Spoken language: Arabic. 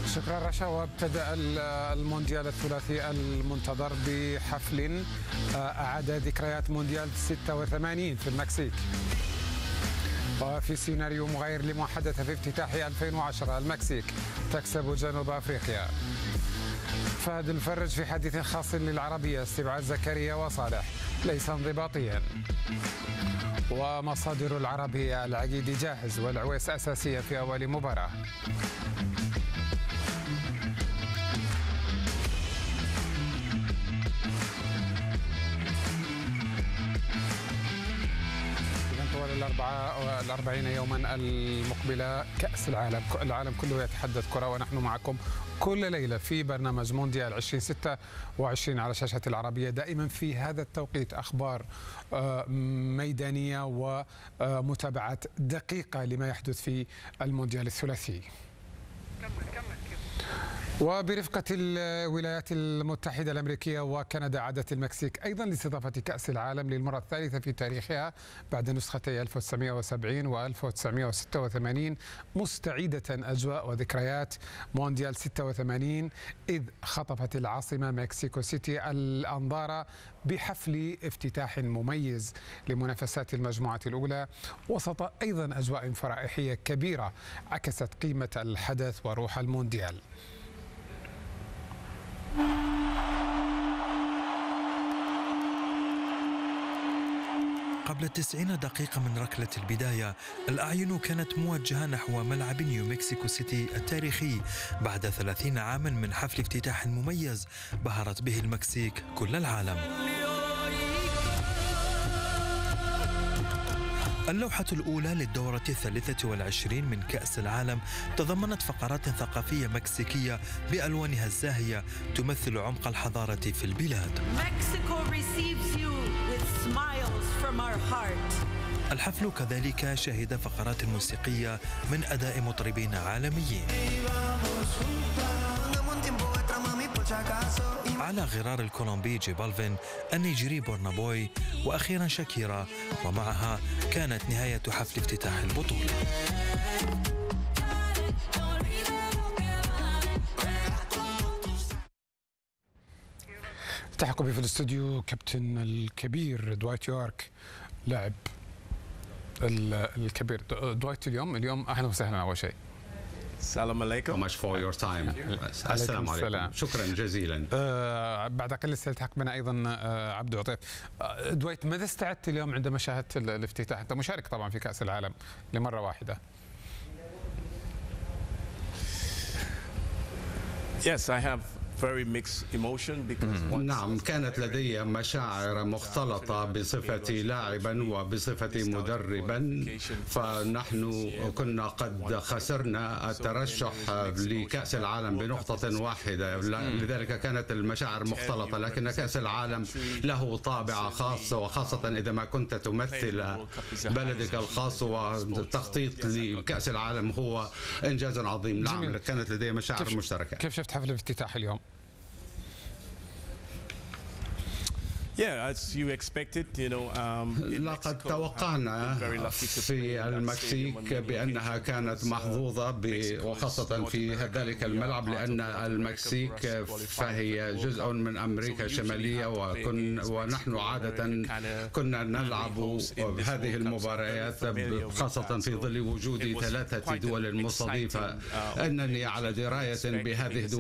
شكرا رشا. وابتدأ المونديال الثلاثي المنتظر بحفل أعاد ذكريات مونديال 86 في المكسيك، وفي سيناريو مغاير لما حدث في افتتاح 2010. المكسيك تكسب جنوب أفريقيا. فهد الفرج في حديث خاص للعربية: استبعاد زكريا وصالح ليس انضباطيا. ومصادر العربية: العقيدي جاهز والعويس أساسية في أول مباراة. الأربعين يوما المقبلة كأس العالم كله يتحدث كرة، ونحن معكم كل ليلة في برنامج مونديال 2026 على شاشة العربية، دائما في هذا التوقيت أخبار ميدانية ومتابعات دقيقة لما يحدث في المونديال الثلاثي. وبرفقة الولايات المتحدة الأمريكية وكندا، عادت المكسيك أيضا لاستضافة كأس العالم للمرة الثالثة في تاريخها بعد نسختي 1970 و 1986، مستعيدة أجواء وذكريات مونديال 86، إذ خطفت العاصمة مكسيكو سيتي الأنظار بحفل افتتاح مميز لمنافسات المجموعة الأولى، وسط أيضا أجواء فرائحية كبيرة عكست قيمة الحدث وروح المونديال. قبل 90 دقيقة من ركلة البداية، الأعين كانت موجهة نحو ملعب نيو مكسيكو سيتي التاريخي بعد 30 عاما من حفل افتتاح مميز بهرت به المكسيك كل العالم. اللوحة الأولى للدورة 23 من كأس العالم تضمنت فقرات ثقافية مكسيكية بألوانها الزاهية تمثل عمق الحضارة في البلاد. الحفل كذلك شهد فقرات موسيقية من أداء مطربين عالميين. على غرار الكولومبي جي بالفين، النيجيري بورنا بوي، وأخيرا شاكيرا، ومعها كانت نهاية حفل افتتاح البطولة. التحق بي في الاستوديو كابتن الكبير دوايت يورك، لاعب الكبير. دوايت، اليوم أهلا وسهلا. أول شيء السلام عليكم. much for your time. السلام عليكم. شكرا جزيلا. بعد قليل سيلتحق بنا ايضا عبد عطيف. دوايت، ماذا استعدت اليوم عندما شاهدت الافتتاح؟ انت مشارك طبعا في كأس العالم لمرة واحدة. Yes, I have very mixed emotion because نعم، كانت لدي مشاعر مختلطة بصفتي لاعبا وبصفتي مدربا، فنحن كنا قد خسرنا الترشح لكأس العالم بنقطة واحدة، لذلك كانت المشاعر مختلطة. لكن كأس العالم له طابع خاص، وخاصة إذا ما كنت تمثل بلدك الخاص، والتخطيط لكأس العالم هو إنجاز عظيم. نعم، كانت لدي مشاعر مشتركة. كيف شفت حفل الافتتاح اليوم؟ لقد توقعنا في المكسيك بأنها كانت محظوظة وخاصة في ذلك الملعب، لأن المكسيك فهي جزء من أمريكا الشمالية، ونحن عادة كنا نلعب هذه المباريات خاصة في ظل وجود 3 دول مستضيفة. أنني على دراية بهذه الدول